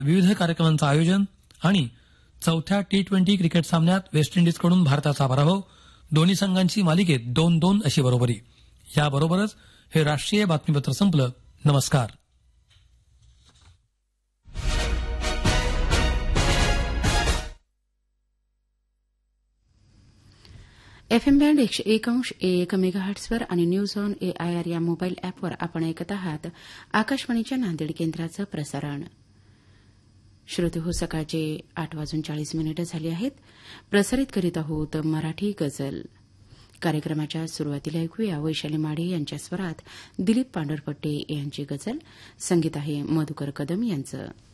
विविध कार्यक्रमांचं आयोजन आणि चौथ्या टी-20 क्रिकेट सामन्यात वेस्ट इंडिजकडून भारताचा पराभव. दोन्ही संघांची मालिकेत 2-2 अशी बरोबरी. याबरोबरच हे राष्ट्रीय बातमीपत्र संपलं. नमस्कार. एफएम बँड 101.1 मेगाहर्ट्झवर आणि न्यूज ऑन एआयआर या मोबाईल अॅपवर आपण ऐकत आहात आकाशवाणीच्या नांदेड केंद्राचं प्रसारण. श्रोते हो, सकाळचे 8:40 झाले आहेत. प्रसारित करीत आहोत मराठी गझल. कार्यक्रमाच्या सुरुवातीला ऐकूया वैशाली माढे यांच्या स्वरात दिलीप पांढरपट्टे यांची गझल. संगीत आहे मधुकर कदम यांचं.